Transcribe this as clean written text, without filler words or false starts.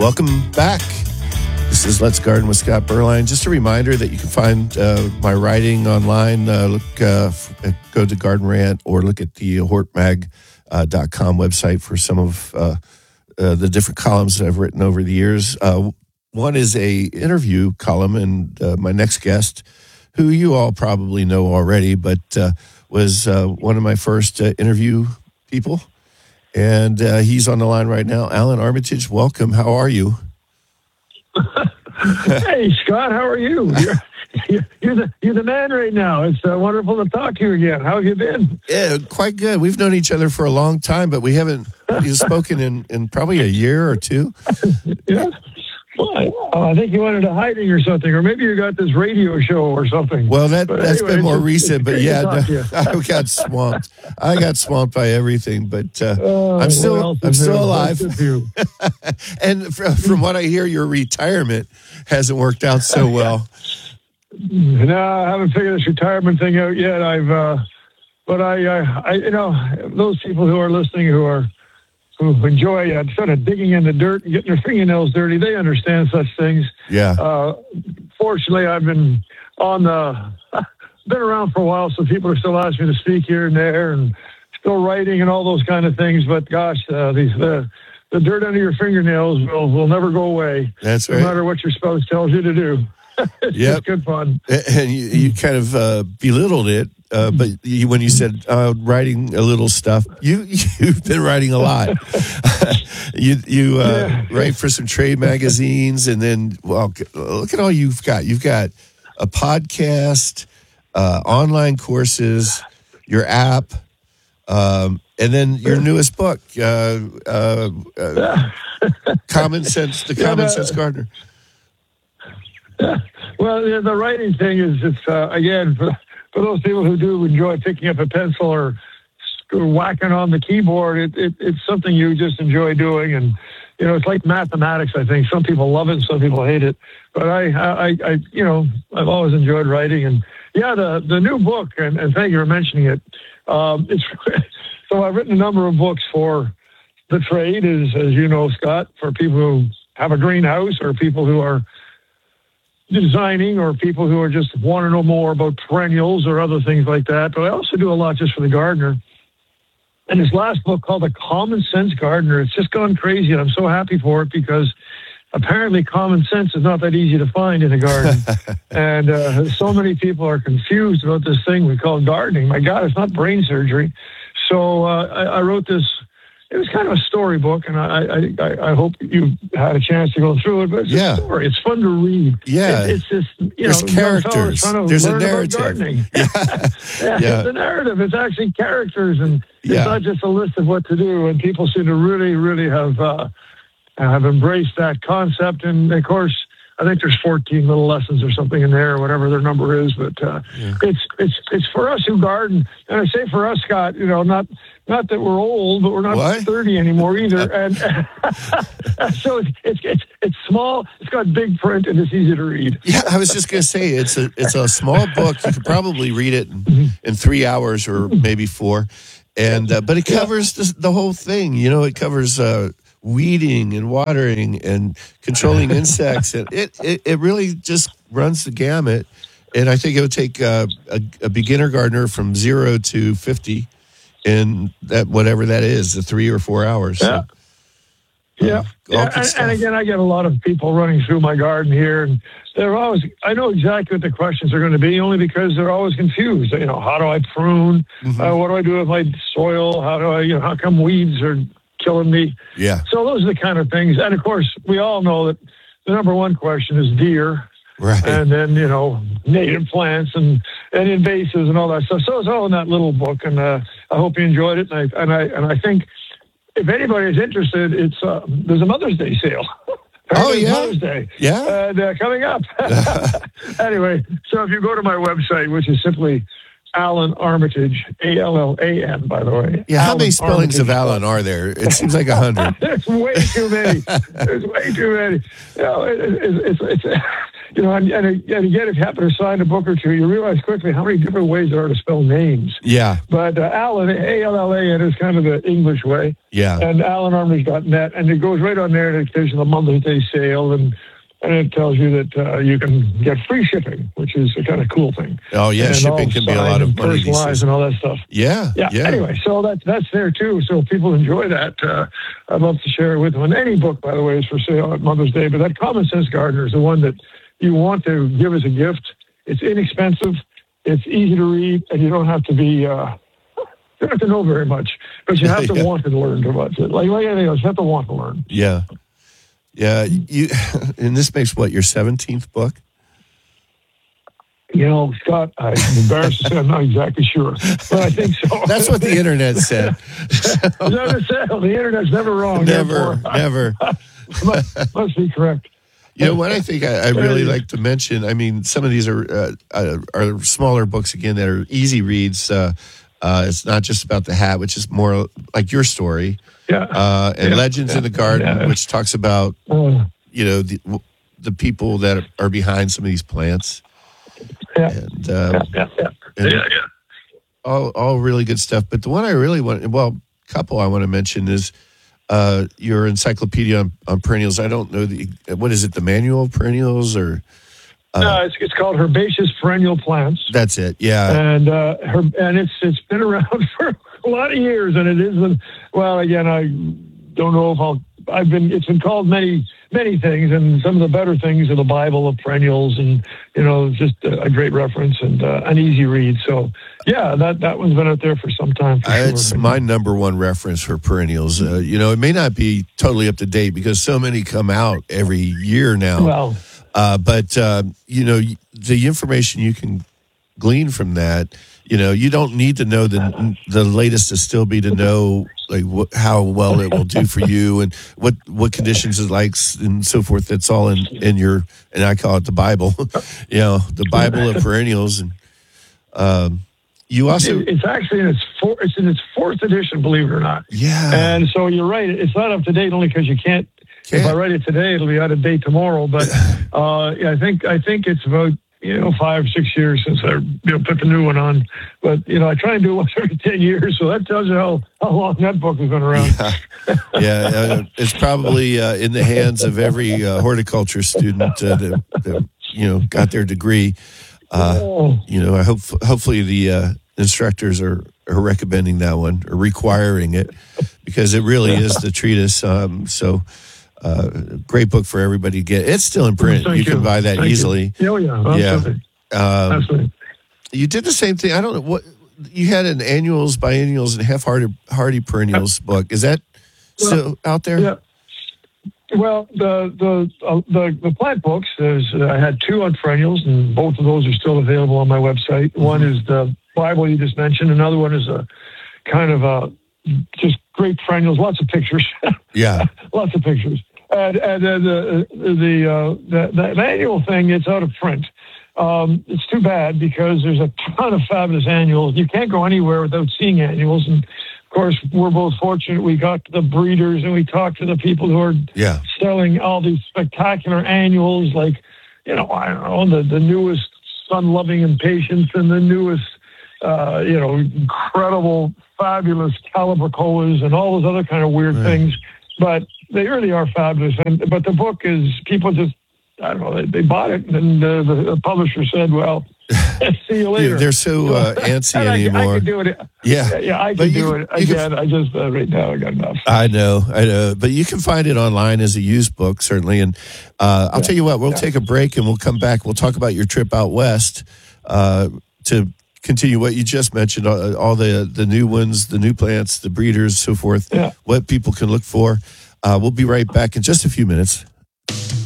Welcome back. This is Let's Garden with Scott Berline. Just a reminder that you can find my writing online. Go to Garden Rant or look at the hortmag.com website for some of the different columns that I've written over the years. One is a interview column, and my next guest, who you all probably know already, but was one of my first interview people. And he's on the line right now. Alan Armitage, welcome. How are you? Hey, Scott, how are you? You're the man right now. It's wonderful to talk to you again. How have you been? Yeah, quite good. We've known each other for a long time, but we haven't spoken in probably a year or two. Yeah. Well, I think you went into hiding or something, or maybe you got this radio show or something. Well, that's anyway, been more recent, but yeah, I got swamped. I got swamped by everything, but I'm still alive. And from what I hear, your retirement hasn't worked out so well. No, I haven't figured this retirement thing out yet. But I those people who are listening who enjoy sort of digging in the dirt and getting their fingernails dirty, they understand such things. Yeah. Fortunately, I've been been around for a while, so people are still asking me to speak here and there, and still writing and all those kind of things. But gosh, the dirt under your fingernails will never go away. That's right. No matter what your spouse tells you to do. It's just good fun. And you kind of belittled it. But when you said writing a little stuff, you've been writing a lot. you write for some trade magazines, and then look at all you've got. You've got a podcast, online courses, your app, and then your newest book, Common Sense, the Common Sense Gardener. Well, the writing thing is again for those people who do enjoy picking up a pencil or whacking on the keyboard, it's something you just enjoy doing. And, it's like mathematics, I think. Some people love it, some people hate it. But I've always enjoyed writing. And, the new book, and thank you for mentioning it. So I've written a number of books for the trade, as you know, Scott, for people who have a greenhouse or people who are designing or people who are just want to know more about perennials or other things like that. But I also do a lot just for the gardener. And this last book called The Common Sense Gardener, it's just gone crazy, and I'm so happy for it because apparently common sense is not that easy to find in a garden. And so many people are confused about this thing we call gardening. My God, it's not brain surgery. So I wrote this. It was kind of a storybook, and I hope you had a chance to go through it. But it's a story. It's fun to read. Yeah, it's just there's characters. There's a narrative. It's a narrative. It's actually characters, and it's not just a list of what to do. And people seem to really, really have embraced that concept. And of course, I think there's 14 little lessons or something in there, or whatever their number is. But it's for us who garden, and I say for us, Scott. Not that we're old, but we're not 30 anymore either. And so it's small. It's got big print, and it's easy to read. Yeah, I was just going to say it's a small book. You could probably read it in 3 hours or maybe 4, and but it covers the whole thing. It covers weeding and watering and controlling insects, and it really just runs the gamut. And I think it would take a beginner gardener from 0 to 50. In that, whatever that is, the 3 or 4 hours. And again, I get a lot of people running through my garden here, and I know exactly what the questions are going to be, only because they're always confused. How do I prune? What do I do with my soil? How come weeds are killing me? Yeah. So those are the kind of things. And of course, we all know that the number one question is deer. Right. And then, native plants and invasives and all that stuff. So it's all in that little book, and I hope you enjoyed it. And I think if anybody is interested, it's there's a Mother's Day sale. Mother's Day. Yeah. And coming up. Anyway, so if you go to my website, which is simply Alan Armitage, Allan, by the way. Yeah, how many spellings of Alan are there? It seems like 100. There's way too many. There's way too many. and again, if you happen to sign a book or two, you realize quickly how many different ways there are to spell names. Yeah. But Alan, Allan, is kind of the English way. Yeah. And AlanArmitage.net, and it goes right on there, and there's the Mother's Day sale, and it tells you that you can get free shipping, which is a kind of cool thing. Oh, yeah, and shipping can be a lot of money. Personalized and all that stuff. Yeah. Anyway, so that's there too. So if people enjoy that, I'd love to share it with them. And any book, by the way, is for sale at Mother's Day. But that Common Sense Gardener is the one that you want to give as a gift. It's inexpensive, it's easy to read, and you don't have to be. You don't have to know very much, but you have to want to learn too much. Like anything else, you have to want to learn. Yeah. Yeah, and this makes your 17th book? Scott, I'm embarrassed to say I'm not exactly sure, but I think so. That's what the internet said. The internet's never wrong. Never. Must be correct. What I think I really like to mention, I mean, some of these are smaller books, again, that are easy reads. It's not just about the hat, which is more like your story. Legends in the Garden, which talks about the people that are behind some of these plants. All really good stuff. But the one I really couple I want to mention is your encyclopedia on perennials. I don't know what is it, the Manual of Perennials or? No, it's called Herbaceous Perennial Plants. That's it. Yeah, and it's been around for a lot of years, and it isn't. Well, again, I don't know if it's been called many things, and some of the better things are the Bible of perennials, and just a great reference and an easy read. So that one's been out there for some time. It's my number one reference for perennials. It may not be totally up to date because so many come out every year now. Well. But the information you can glean from that, you don't need to know the latest Astilbe to know how well it will do for you and what conditions it likes and so forth. That's all in your, and I call it the Bible, the Bible of perennials. And you also, it's actually in its fourth edition, believe it or not. Yeah. And so you're right. It's not up to date only because you can't. If I write it today, it'll be out of date tomorrow. But I think it's about 5 or 6 years since I put the new one on. But I try and do it once every 10 years, so that tells you how long that book has been around. It's probably in the hands of every horticulture student that got their degree. I hopefully the instructors are recommending that one or requiring it because it really is the treatise. Great book for everybody to get. It's still in print. You can buy that easily. Absolutely. Absolutely. You did the same thing. I don't know what you had an annuals, biennials, and hardy perennials book. Is that still out there? Yeah. Well, the plant books. I had 2 on perennials, and both of those are still available on my website. Mm-hmm. One is the Bible you just mentioned. Another one is a kind of just great perennials. Lots of pictures. Yeah, lots of pictures. And the annual thing, it's out of print. It's too bad because there's a ton of fabulous annuals. You can't go anywhere without seeing annuals. And of course, we're both fortunate. We got to the breeders and we talked to the people who are selling all these spectacular annuals, like, I don't know, the newest Sun-Loving Impatiens and the newest, incredible, fabulous Calibrachoas and all those other kind of weird things. But they really are fabulous. But the book is, people just, I don't know, they bought it, and the publisher said, well, see you later. They're so antsy anymore. I can do it. Yeah, I can do it. Again, I just, right now, I got enough. I know. But you can find it online as a used book, certainly. And I'll tell you what, we'll take a break and we'll come back. We'll talk about your trip out west to continue what you just mentioned, all the new ones, the new plants, the breeders, so forth, what people can look for. We'll be right back in just a few minutes.